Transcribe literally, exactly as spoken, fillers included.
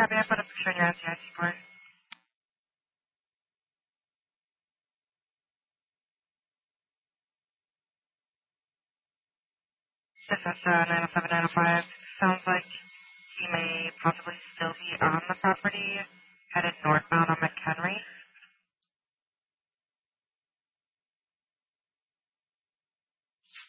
five, may I put a picture in your N C I C board? This is uh, nine oh seven nine oh five. Sounds like he may possibly still be on the property.